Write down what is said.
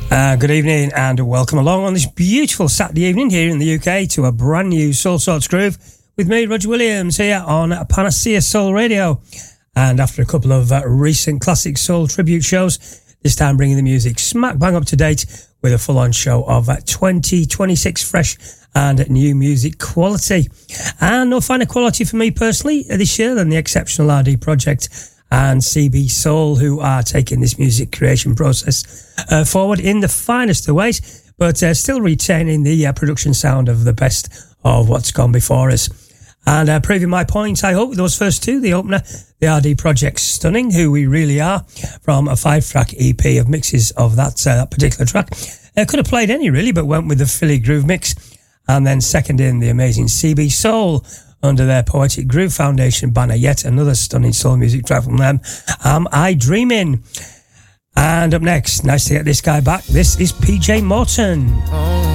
Good evening and welcome along on this beautiful Saturday evening here in the UK to a brand new Soul Sorts Groove with me, Roger Williams, here on Panacea Soul Radio. And after a couple of recent classic soul tribute shows, this time bringing the music smack bang up to date with a full-on show of 2026 fresh and new music quality. And no finer quality for me personally this year than the exceptional RD Project and CB Soul, who are taking this music creation process forward in the finest of ways, but still retaining the production sound of the best of what's gone before us. And proving my point, I hope, with those first two, the opener, the RD Project Stunning, Who We Really Are, from a 5-track EP of mixes of that particular track. Could have played any, really, but went with the Philly Groove mix. And then second in, the amazing CB Soul, under their Poetic Groove Foundation banner. Yet another stunning soul music track from them, Am I Dreaming? And up next, nice to get this guy back, this is PJ Morton.